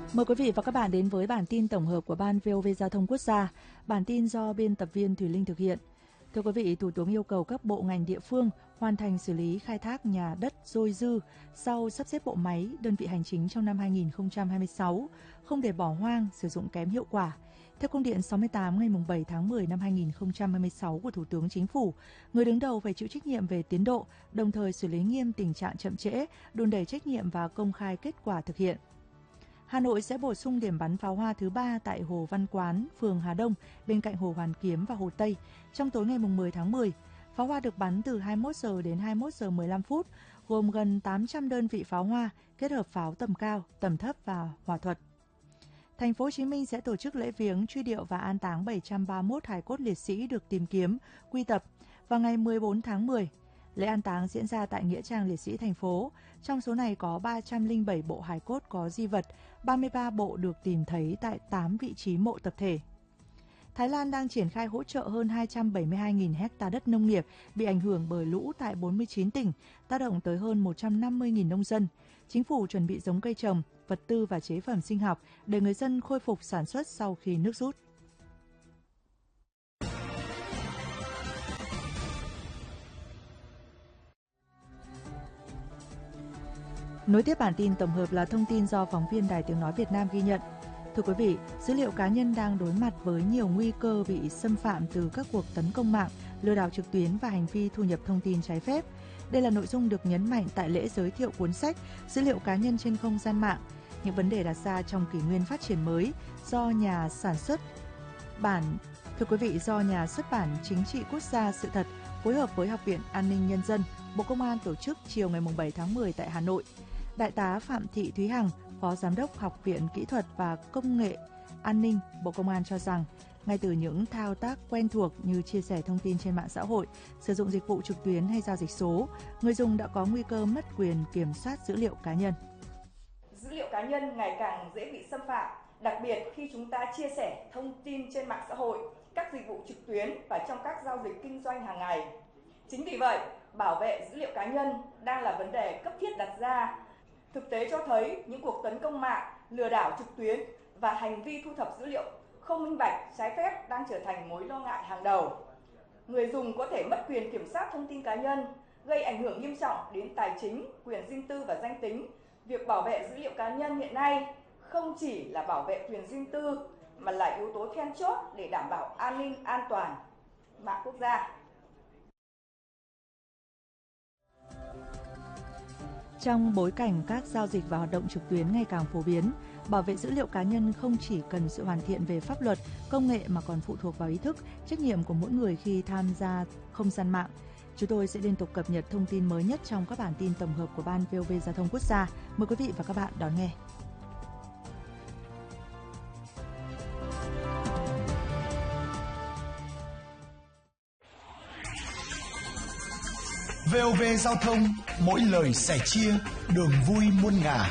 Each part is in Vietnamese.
Mời quý vị và các bạn đến với bản tin tổng hợp của Ban VOV Giao thông Quốc gia. Bản tin do biên tập viên Thùy Linh thực hiện. Thưa quý vị, Thủ tướng yêu cầu các bộ ngành địa phương hoàn thành xử lý khai thác nhà đất dôi dư sau sắp xếp bộ máy, đơn vị hành chính trong năm 2026, không để bỏ hoang, sử dụng kém hiệu quả. Theo công điện 68 ngày 7 tháng 10 năm 2026 của Thủ tướng Chính phủ, người đứng đầu phải chịu trách nhiệm về tiến độ, đồng thời xử lý nghiêm tình trạng chậm trễ, đùn đẩy trách nhiệm và công khai kết quả thực hiện. Hà Nội sẽ bổ sung điểm bắn pháo hoa thứ 3 tại Hồ Văn Quán, phường Hà Đông, bên cạnh Hồ Hoàn Kiếm và Hồ Tây, trong tối ngày 10 tháng 10. Pháo hoa được bắn từ 21 giờ đến 21 giờ 15 phút, gồm gần 800 đơn vị pháo hoa, kết hợp pháo tầm cao, tầm thấp và hỏa thuật. Thành phố Hồ Chí Minh sẽ tổ chức lễ viếng, truy điệu và an táng 731 hài cốt liệt sĩ được tìm kiếm, quy tập vào ngày 14 tháng 10. Lễ an táng diễn ra tại Nghĩa trang liệt sĩ thành phố. Trong số này có 307 bộ hài cốt có di vật, 33 bộ được tìm thấy tại 8 vị trí mộ tập thể. Thái Lan đang triển khai hỗ trợ hơn 272.000 hectare đất nông nghiệp bị ảnh hưởng bởi lũ tại 49 tỉnh, tác động tới hơn 150.000 nông dân. Chính phủ chuẩn bị giống cây trồng, vật tư và chế phẩm sinh học để người dân khôi phục sản xuất sau khi nước rút. Nối tiếp bản tin tổng hợp là thông tin do phóng viên Đài Tiếng Nói Việt Nam ghi nhận. Thưa quý vị, dữ liệu cá nhân đang đối mặt với nhiều nguy cơ bị xâm phạm từ các cuộc tấn công mạng, lừa đảo trực tuyến và hành vi thu nhập thông tin trái phép. Đây là nội dung được nhấn mạnh tại lễ giới thiệu cuốn sách Dữ liệu cá nhân trên không gian mạng, những vấn đề đặt ra trong kỷ nguyên phát triển mới do nhà xuất bản Chính trị Quốc gia Sự thật phối hợp với Học viện An ninh Nhân dân, Bộ Công an tổ chức chiều ngày 7 tháng 10 tại Hà Nội. Đại tá Phạm Thị Thúy Hằng, Phó Giám đốc Học viện Kỹ thuật và Công nghệ An ninh Bộ Công an cho rằng, ngay từ những thao tác quen thuộc như chia sẻ thông tin trên mạng xã hội, sử dụng dịch vụ trực tuyến hay giao dịch số, người dùng đã có nguy cơ mất quyền kiểm soát dữ liệu cá nhân. Dữ liệu cá nhân ngày càng dễ bị xâm phạm, đặc biệt khi chúng ta chia sẻ thông tin trên mạng xã hội, các dịch vụ trực tuyến và trong các giao dịch kinh doanh hàng ngày. Chính vì vậy, bảo vệ dữ liệu cá nhân đang là vấn đề cấp thiết đặt ra. Thực tế cho thấy những cuộc tấn công mạng, lừa đảo trực tuyến và hành vi thu thập dữ liệu không minh bạch, trái phép đang trở thành mối lo ngại hàng đầu. Người dùng có thể mất quyền kiểm soát thông tin cá nhân, gây ảnh hưởng nghiêm trọng đến tài chính, quyền riêng tư và danh tính. Việc bảo vệ dữ liệu cá nhân hiện nay không chỉ là bảo vệ quyền riêng tư mà là yếu tố then chốt để đảm bảo an ninh, an toàn mạng quốc gia. Trong bối cảnh các giao dịch và hoạt động trực tuyến ngày càng phổ biến, bảo vệ dữ liệu cá nhân không chỉ cần sự hoàn thiện về pháp luật, công nghệ mà còn phụ thuộc vào ý thức, trách nhiệm của mỗi người khi tham gia không gian mạng. Chúng tôi sẽ liên tục cập nhật thông tin mới nhất trong các bản tin tổng hợp của Ban VOV Giao thông Quốc gia. Mời quý vị và các bạn đón nghe. VOV Giao thông, mỗi lời sẻ chia, đường vui muôn ngả.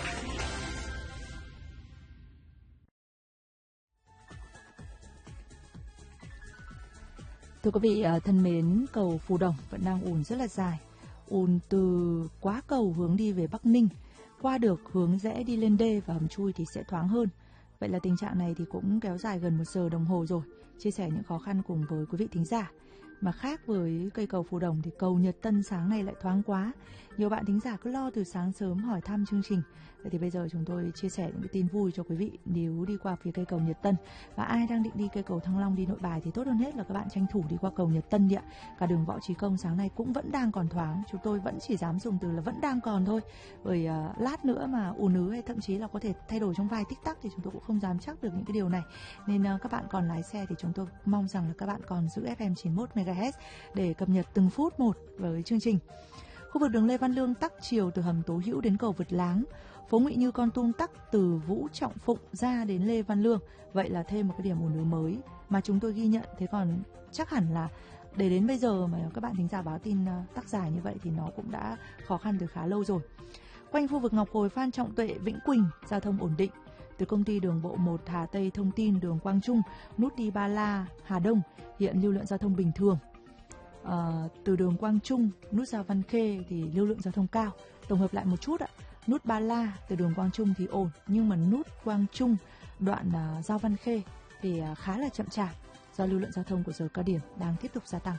Thưa quý vị thân mến, cầu Phù Đồng vẫn đang ùn rất là dài. Ùn từ Quá Cầu hướng đi về Bắc Ninh, qua được hướng rẽ đi lên đê và hầm chui thì sẽ thoáng hơn. Vậy là tình trạng này thì cũng kéo dài gần 1 giờ đồng hồ rồi. Chia sẻ những khó khăn cùng với quý vị thính giả. Mà khác với cây cầu Phù Đồng thì cầu Nhật Tân sáng nay lại thoáng quá. Nhiều bạn thính giả cứ lo từ sáng sớm hỏi thăm chương trình. Vậy thì bây giờ chúng tôi chia sẻ những cái tin vui cho quý vị nếu đi qua phía cây cầu Nhật Tân. Và ai đang định đi cây cầu Thăng Long đi Nội Bài thì tốt hơn hết là các bạn tranh thủ đi qua cầu Nhật Tân đi ạ. Cả đường Võ Chí Công sáng nay cũng vẫn đang còn thoáng. Chúng tôi vẫn chỉ dám dùng từ là vẫn đang còn thôi. Bởi lát nữa mà ùn ứ hay thậm chí là có thể thay đổi trong vài tích tắc thì chúng tôi cũng không dám chắc được những cái điều này. Nên các bạn còn lái xe thì chúng tôi mong rằng là các bạn còn giữ FM 91 MHz để cập nhật từng phút một với chương trình. Khu vực đường Lê Văn Lương tắc chiều từ hầm Tố Hữu đến cầu Vượt Láng, phố Ngụy Như Kon Tum tắc từ Vũ Trọng Phụng ra đến Lê Văn Lương. Vậy là thêm một cái điểm ùn ứ mới mà chúng tôi ghi nhận. Thế còn chắc hẳn là để đến bây giờ mà các bạn thính giả báo tin tắc dài như vậy thì nó cũng đã khó khăn từ khá lâu rồi. Quanh khu vực Ngọc Hồi, Phan Trọng Tuệ, Vĩnh Quỳnh, giao thông ổn định. Từ công ty đường bộ 1 Hà Tây thông tin đường Quang Trung, nút đi Ba La, Hà Đông, hiện lưu lượng giao thông bình thường. Từ đường Quang Trung, nút giao Văn Khê thì lưu lượng giao thông cao. Tổng hợp lại một chút ạ. Nút Ba La từ đường Quang Trung thì ổn, nhưng mà nút Quang Trung đoạn Giao Văn Khê thì khá là chậm chạp do lưu lượng giao thông của giờ cao điểm đang tiếp tục gia tăng.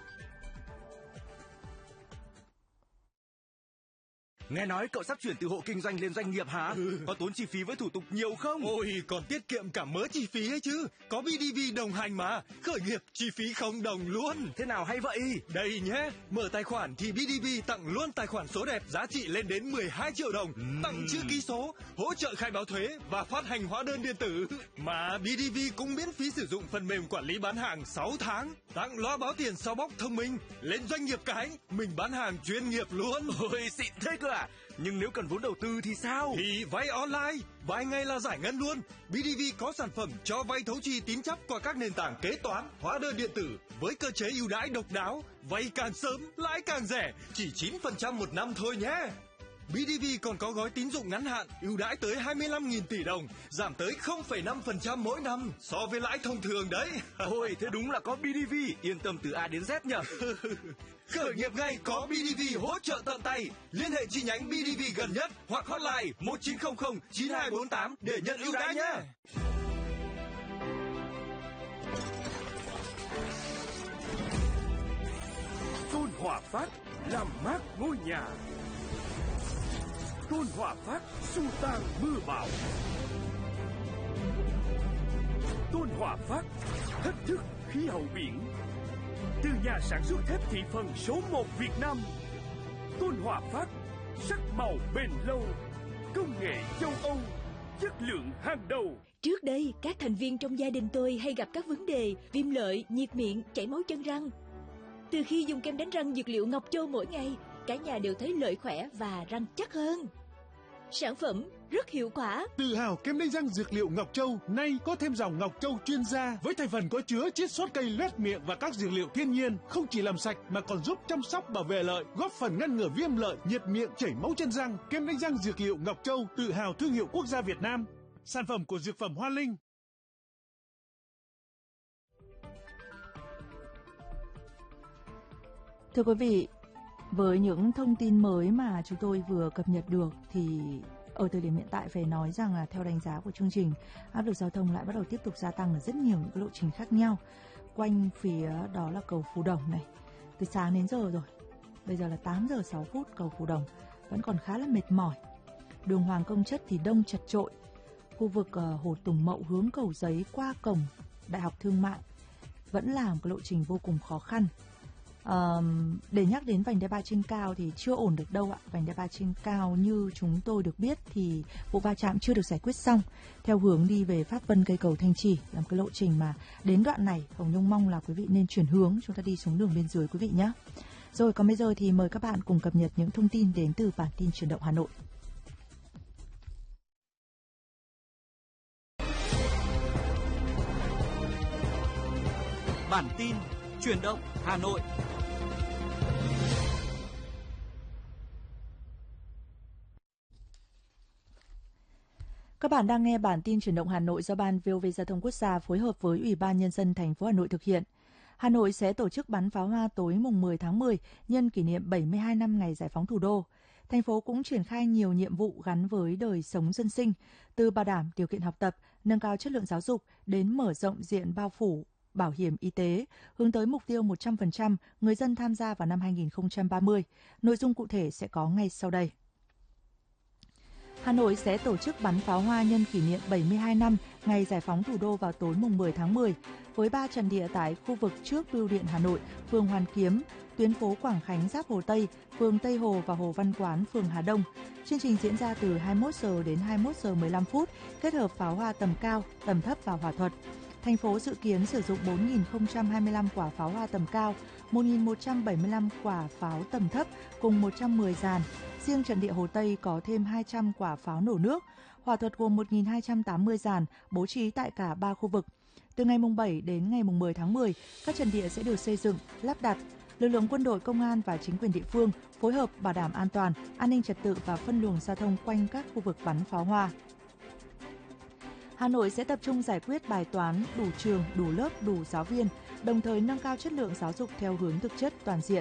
Nghe nói cậu sắp chuyển từ hộ kinh doanh lên doanh nghiệp hả? Có tốn chi phí với thủ tục nhiều không? Ôi, còn tiết kiệm cả mớ chi phí ấy chứ. Có BDV đồng hành mà. Khởi nghiệp chi phí không đồng luôn. Thế nào hay vậy? Đây nhé. Mở tài khoản thì BDV tặng luôn tài khoản số đẹp giá trị lên đến 12 triệu đồng. Tặng chữ ký số, hỗ trợ khai báo thuế và phát hành hóa đơn điện tử. Mà BDV cũng miễn phí sử dụng phần mềm quản lý bán hàng 6 tháng. Tặng loa báo tiền sau bóc thông minh. Lên doanh nghiệp cái, mình bán hàng chuyên nghiệp luôn. Ôi, xịn thế cơ à? Nhưng nếu cần vốn đầu tư thì sao? Thì vay online, vài ngày là giải ngân luôn. BDV có sản phẩm cho vay thấu chi tín chấp qua các nền tảng kế toán, hóa đơn điện tử với cơ chế ưu đãi độc đáo, vay càng sớm, lãi càng rẻ, chỉ 9% một năm thôi nhé. BDV còn có gói tín dụng ngắn hạn, ưu đãi tới 25.000 tỷ đồng, giảm tới 0,5% mỗi năm so với lãi thông thường đấy. Ôi, thế đúng là có BDV, yên tâm từ A đến Z nhờ. Khởi nghiệp ngay có BDV hỗ trợ tận tay. Liên hệ chi nhánh BDV gần nhất hoặc hotline 1900 9248 để nhận ưu đãi nhé. Tôn Hòa Phát làm mát ngôi nhà. Tôn Hòa Phát xua tan mưa bão. Tôn Hòa Phát thách thức khí hậu biển. Từ nhà sản xuất thép thị phần số 1 Việt Nam, Tôn Hòa Phát sắc màu bền lâu, công nghệ châu Âu, chất lượng hàng đầu. Trước đây, các thành viên trong gia đình tôi hay gặp các vấn đề viêm lợi, nhiệt miệng, chảy máu chân răng. Từ khi dùng kem đánh răng dược liệu Ngọc Châu mỗi ngày, cả nhà đều thấy lợi khỏe và răng chắc hơn. Sản phẩm rất hiệu quả. Tự hào kem đánh răng dược liệu Ngọc Châu nay có thêm dòng Ngọc Châu chuyên gia với thành phần có chứa chiết xuất cây loét miệng và các dược liệu thiên nhiên, không chỉ làm sạch mà còn giúp chăm sóc bảo vệ lợi, góp phần ngăn ngừa viêm lợi, nhiệt miệng, chảy máu chân răng. Kem đánh răng dược liệu Ngọc Châu tự hào thương hiệu quốc gia Việt Nam. Sản phẩm của Dược phẩm Hoa Linh. Thưa quý vị, với những thông tin mới mà chúng tôi vừa cập nhật được thì ở thời điểm hiện tại phải nói rằng là theo đánh giá của chương trình, áp lực giao thông lại bắt đầu tiếp tục gia tăng ở rất nhiều những cái lộ trình khác nhau. Quanh phía đó là cầu Phú Đồng này, từ sáng đến giờ rồi. Bây giờ là 8 giờ 6 phút, cầu Phú Đồng vẫn còn khá là mệt mỏi. Đường Hoàng Công Chất thì đông chật chội. Khu vực Hồ Tùng Mậu hướng Cầu Giấy qua cổng Đại học Thương mại vẫn là một cái lộ trình vô cùng khó khăn. Để nhắc đến vành đai 3 trên cao thì chưa ổn được đâu ạ. Vành đai 3 trên cao như chúng tôi được biết thì vụ va chạm chưa được giải quyết xong theo hướng đi về Pháp Vân cây cầu Thanh Trì, làm cái lộ trình mà đến đoạn này Hồng Nhung mong là quý vị nên chuyển hướng, chúng ta đi xuống đường bên dưới quý vị nhé. Rồi còn bây giờ thì mời các bạn cùng cập nhật những thông tin đến từ bản tin Chuyển động Hà Nội. Bản tin Chuyển động Hà Nội. Các bạn đang nghe bản tin Chuyển động Hà Nội do Ban VOV Giao thông Quốc gia phối hợp với Ủy ban Nhân dân thành phố Hà Nội thực hiện. Hà Nội sẽ tổ chức bắn pháo hoa tối mùng 10 tháng 10 nhân kỷ niệm 72 năm ngày giải phóng thủ đô. Thành phố cũng triển khai nhiều nhiệm vụ gắn với đời sống dân sinh, từ bảo đảm điều kiện học tập, nâng cao chất lượng giáo dục đến mở rộng diện bao phủ bảo hiểm y tế, hướng tới mục tiêu 100% người dân tham gia vào năm 2030. Nội dung cụ thể sẽ có ngay sau đây. Hà Nội sẽ tổ chức bắn pháo hoa nhân kỷ niệm 72 năm ngày giải phóng thủ đô vào tối mùng 10 tháng 10 với 3 trận địa tại khu vực trước Bưu điện Hà Nội, phường Hoàn Kiếm, tuyến phố Quảng Khánh giáp Hồ Tây, phường Tây Hồ và Hồ Văn Quán, phường Hà Đông. Chương trình diễn ra từ 21 giờ đến 21 giờ 15 phút, kết hợp pháo hoa tầm cao, tầm thấp và hỏa thuật. Thành phố dự kiến sử dụng 4.025 quả pháo hoa tầm cao, 1.175 quả pháo tầm thấp cùng 110 dàn. Riêng trận địa Hồ Tây có thêm 200 quả pháo nổ nước. Hỏa thuật gồm 1.280 dàn bố trí tại cả 3 khu vực. Từ ngày mùng 7 đến ngày mùng 10 tháng 10, các trận địa sẽ được xây dựng, lắp đặt. Lực lượng quân đội, công an và chính quyền địa phương phối hợp bảo đảm an toàn, an ninh trật tự và phân luồng giao thông quanh các khu vực bắn pháo hoa. Hà Nội sẽ tập trung giải quyết bài toán đủ trường, đủ lớp, đủ giáo viên, đồng thời nâng cao chất lượng giáo dục theo hướng thực chất toàn diện.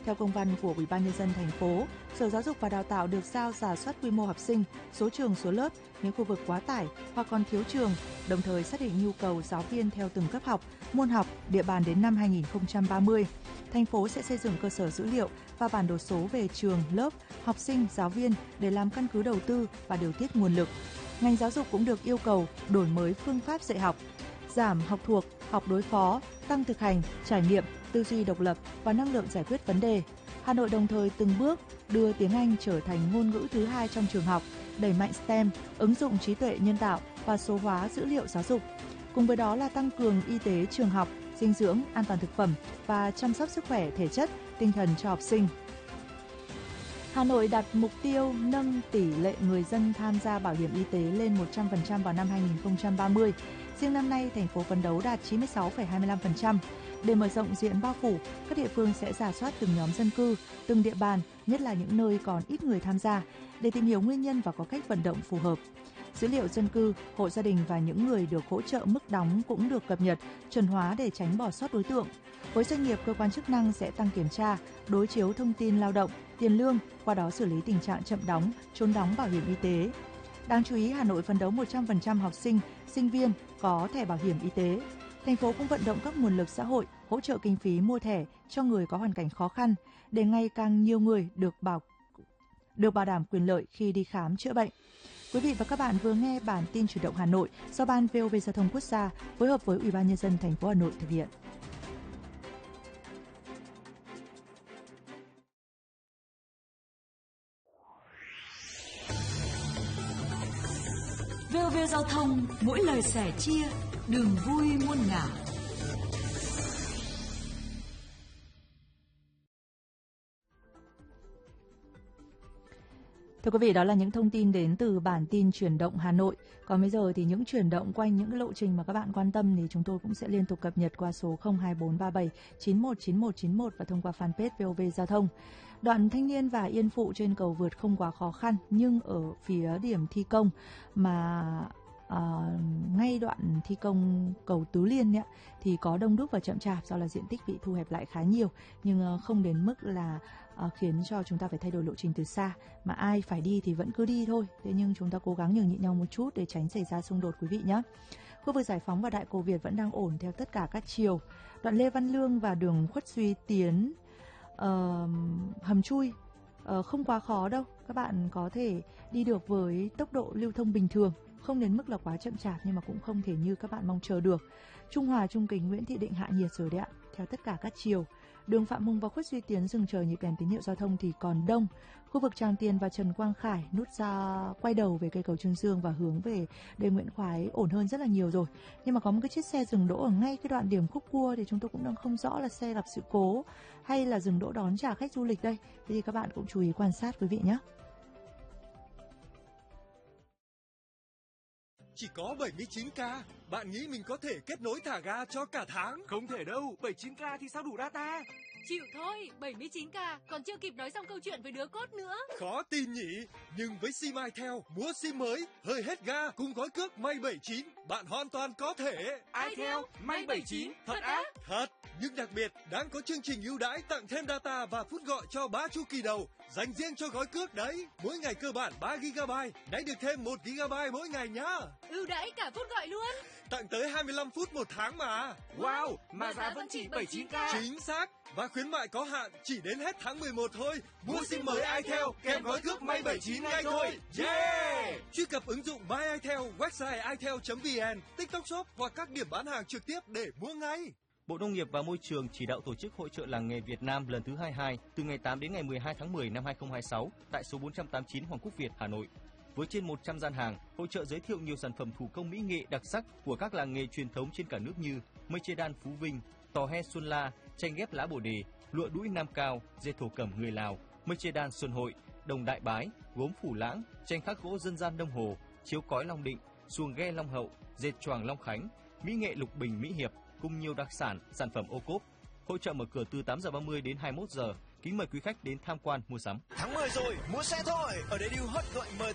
Theo công văn của Ủy ban Nhân dân thành phố, Sở Giáo dục và Đào tạo được giao rà soát quy mô học sinh, số trường, số lớp, những khu vực quá tải hoặc còn thiếu trường, đồng thời xác định nhu cầu giáo viên theo từng cấp học, môn học, địa bàn đến năm 2030. Thành phố sẽ xây dựng cơ sở dữ liệu và bản đồ số về trường, lớp, học sinh, giáo viên để làm căn cứ đầu tư và điều tiết nguồn lực. Ngành giáo dục cũng được yêu cầu đổi mới phương pháp dạy học, giảm học thuộc, học đối phó, tăng thực hành, trải nghiệm, tư duy độc lập và năng lượng giải quyết vấn đề. Hà Nội đồng thời từng bước đưa tiếng Anh trở thành ngôn ngữ thứ hai trong trường học, đẩy mạnh STEM, ứng dụng trí tuệ nhân tạo và số hóa dữ liệu giáo dục. Cùng với đó là tăng cường y tế trường học, dinh dưỡng, an toàn thực phẩm và chăm sóc sức khỏe thể chất, tinh thần cho học sinh. Hà Nội đặt mục tiêu nâng tỷ lệ người dân tham gia bảo hiểm y tế lên 100% vào năm 2030. Riêng năm nay, thành phố phấn đấu đạt 96,25%. Để mở rộng diện bao phủ, các địa phương sẽ rà soát từng nhóm dân cư, từng địa bàn, nhất là những nơi còn ít người tham gia, để tìm hiểu nguyên nhân và có cách vận động phù hợp. Dữ liệu dân cư, hộ gia đình và những người được hỗ trợ mức đóng cũng được cập nhật, chuẩn hóa để tránh bỏ sót đối tượng. Với doanh nghiệp, cơ quan chức năng sẽ tăng kiểm tra, đối chiếu thông tin lao động, tiền lương, qua đó xử lý tình trạng chậm đóng, trốn đóng bảo hiểm y tế. Đáng chú ý, Hà Nội phấn đấu 100% học sinh, sinh viên có thẻ bảo hiểm y tế. Thành phố cũng vận động các nguồn lực xã hội hỗ trợ kinh phí mua thẻ cho người có hoàn cảnh khó khăn để ngày càng nhiều người được bảo đảm quyền lợi khi đi khám chữa bệnh. Quý vị và các bạn vừa nghe bản tin chuyển động Hà Nội do Ban VOV Giao thông Quốc gia phối hợp với Ủy ban Nhân dân thành phố Hà Nội thực hiện. VOV Giao thông, mỗi lời sẻ chia, đường vui muôn ngả. Thưa quý vị, đó là những thông tin đến từ bản tin chuyển động Hà Nội. Còn bây giờ thì những chuyển động quanh những cái lộ trình mà các bạn quan tâm thì chúng tôi cũng sẽ liên tục cập nhật qua số 02437 919191 và thông qua fanpage VOV Giao thông. Đoạn Thanh Niên và Yên Phụ trên cầu vượt không quá khó khăn, nhưng ở phía điểm thi công mà ngay đoạn thi công cầu Tứ Liên ấy, thì có đông đúc và chậm chạp do là diện tích bị thu hẹp lại khá nhiều, nhưng không đến mức là khiến cho chúng ta phải thay đổi lộ trình từ xa, mà ai phải đi thì vẫn cứ đi thôi. Thế nhưng chúng ta cố gắng nhường nhịn nhau một chút để tránh xảy ra xung đột quý vị nhé. Khu vực Giải Phóng và Đại Cổ Việt vẫn đang ổn theo tất cả các chiều. Đoạn Lê Văn Lương và đường Khuất Duy Tiến, Hầm Chui không quá khó đâu. Các bạn có thể đi được với tốc độ lưu thông bình thường, không đến mức là quá chậm chạp, nhưng mà cũng không thể như các bạn mong chờ được. Trung Hòa, Trung Kính, Nguyễn Thị Định hạ nhiệt rồi đấy ạ, theo tất cả các chiều. Đường Phạm Hùng và Khuất Duy Tiến dừng chờ nhịp đèn tín hiệu giao thông thì còn đông. Khu vực Tràng Tiền và Trần Quang Khải nút ra quay đầu về cây cầu Trương Dương và hướng về đền Nguyễn Khoái ổn hơn rất là nhiều rồi. Nhưng mà có một cái chiếc xe dừng đỗ ở ngay cái đoạn điểm khúc cua thì chúng tôi cũng đang không rõ là xe gặp sự cố hay là dừng đỗ đón trả khách du lịch đây. Thế thì các bạn cũng chú ý quan sát quý vị nhé. Chỉ có 79k, bạn nghĩ mình có thể kết nối thả ga cho cả tháng? Không thể đâu, 79k thì sao đủ data? Chịu thôi, 79k, còn chưa kịp nói xong câu chuyện với đứa cốt nữa. Khó tin nhỉ, nhưng với sim iTel, mua sim mới, hơi hết ga, cùng gói cước May 79, bạn hoàn toàn có thể. iTel, May 79, thật á? Thật, nhưng đặc biệt, đang có chương trình ưu đãi tặng thêm data và phút gọi cho 3 chu kỳ đầu, dành riêng cho gói cước đấy. Mỗi ngày cơ bản 3GB, nay được thêm 1GB mỗi ngày nhá. Ưu đãi cả phút gọi luôn. Tặng tới 25 phút một tháng mà. Wow, mà giá vẫn chỉ 79k. Chính xác, và khuyến mại có hạn chỉ đến hết tháng 11 thôi. Mua sim mới iTel kèm gói cước May 79 ngay thôi. Yeah! Truy cập ứng dụng My iTel, website itel.vn, TikTok Shop hoặc các điểm bán hàng trực tiếp để mua ngay. Bộ Nông nghiệp và Môi trường chỉ đạo tổ chức Hội chợ Làng nghề Việt Nam lần thứ 22 từ ngày 8 đến ngày 12 tháng 10 năm 2026 tại số 489 Hoàng Quốc Việt, Hà Nội. Với trên 100 gian hàng, hội chợ giới thiệu nhiều sản phẩm thủ công mỹ nghệ đặc sắc của các làng nghề truyền thống trên cả nước như mây che đan Phú Vinh, tò he Xuân La, tranh ghép lá Bồ Đề, lụa đũi Nam Cao, dệt thổ cẩm người Lào, mây che đan Xuân Hội, đồng Đại Bái, gốm Phủ Lãng, tranh khắc gỗ dân gian Đông Hồ, chiếu cói Long Định, xuồng ghe Long Hậu, dệt choàng Long Khánh, mỹ nghệ Lục Bình Mỹ Hiệp cùng nhiều đặc sản, sản phẩm ô cốp. Hội chợ mở cửa từ 8:30 đến 21 giờ. Kính mời quý khách đến tham quan mua sắm. Tháng 10 rồi, mua xe thôi. Ở đây Deal Hot gọi MT